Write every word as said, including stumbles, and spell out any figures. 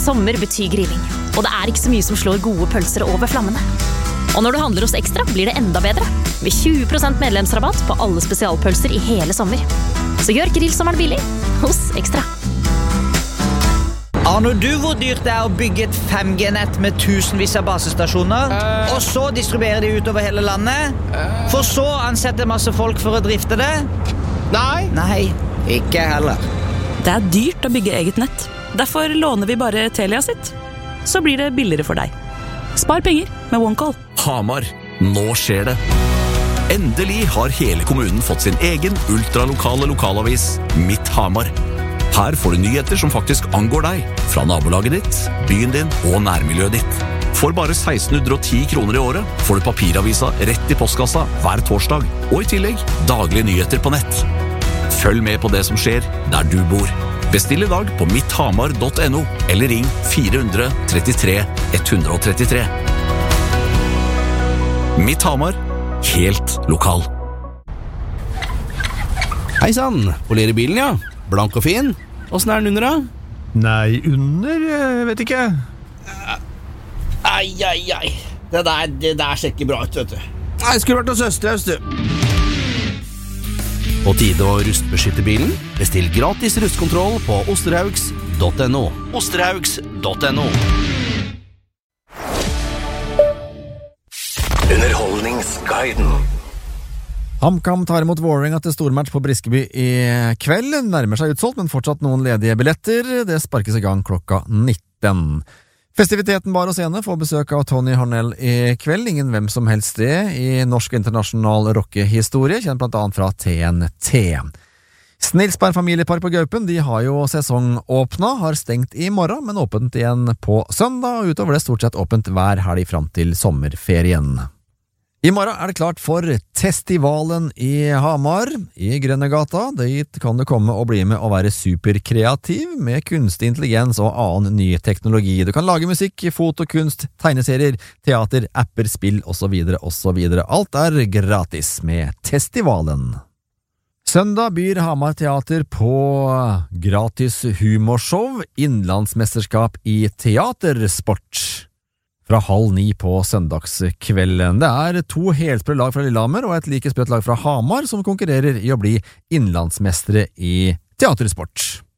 Sommer betyr grilling, og det er ikke så mye som slår gode pølser over flammene. Og når du handler hos Ekstra, blir det enda bedre, med tjue prosent medlemsrabatt på alle spesialpølser i hele sommer. Så gjør grillsommeren billig hos Ekstra. Aner du hvor dyrt det er å bygge et fem G-nett med tusenvis av basestasjoner, uh, og så distribuere de utover hele landet, uh, for så ansette masse folk for å drifte det? Nei. Nei, ikke heller. Det er dyrt å bygge eget nett. Derfor låner vi bare Telia sitt. Så blir det billigere for deg. Spar penger med OneCall. Hamar, nå skjer det. Endelig har hele kommunen fått sin egen ultralokale lokalavis, Mitt Hamar. Her får du nyheter som faktisk angår deg, fra nabolaget ditt, byen din og nærmiljøet ditt. For bare seksten hundre og ti kroner i året får du papiravisa rett i postkassa hver torsdag, og i tillegg daglige nyheter på nett. Følg med på det som skjer der du bor. Bestill i dag på mitthamar punktum no, eller ring fire tre tre, ett tre tre. Mitt Hamar, helt lokal. Hei sann, polerer bilen, ja. Blank og fin. Åssen er den under, da? Nei, under, jeg vet ikke. Ai, ai, ai. Det der, det der ser ikke bra ut, vet du. Nei, jeg skulle vært hos Østerhaus, du. På tide å rustbeskytte bilen. Bestill gratis rustkontroll på osterhaugs punktum no. osterhaugs punktum no. Underholdningsguiden. HamKam tar imot Vålerenga til stormatch på Briskeby i kveld. Nærmer seg utsolgt, men fortsatt noen ledige billetter. Det sparkes i gang klokka nitten. Festiviteten Bar og Scene får besøk av Tony Harnell i kveld. Ingen hvem som helst det i norsk internasjonal rockehistorie, kjent blant annet fra T N T. Snilsberg familiepark på Gaupen, de har jo sesongåpna, har stengt i morgen, men åpent igjen på søndag, og utover det stort sett åpent hver helg fram til sommerferien. I morgen er det klart for Testivalen i Hamar, i Grønnegata. Dit kan du komme og bli med og være superkreativ med kunstig intelligens og annen ny teknologi. Du kan lage musikk, foto, kunst, tegneserier, teater, apper, spill og så videre og så videre. Alt er gratis med Testivalen. Søndag byr Hamar Teater på gratis humorshow, innlandsmesterskap i teatersport. Fra halv ni på søndagskvelden. Det er to helsprø lag fra Lillehammer og et like sprøtt lag fra Hamar som konkurrerer i å bli innlandsmestere i teatersport.